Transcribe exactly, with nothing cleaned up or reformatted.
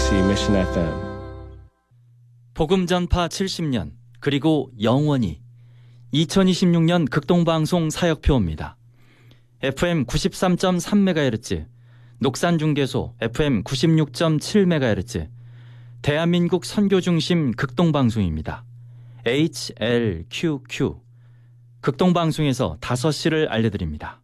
케이비씨 Mission 에프엠. 복음 전파 칠십 년 그리고 영원히 이천이십육 년 극동방송 사역표입니다. 에프엠 구십삼 점 삼 메가헤르츠, 녹산중계소 에프엠 구십육 점 칠 메가헤르츠, 대한민국 선교중심 극동방송입니다. 에이치엘큐큐 극동방송에서 다섯 시를 알려드립니다.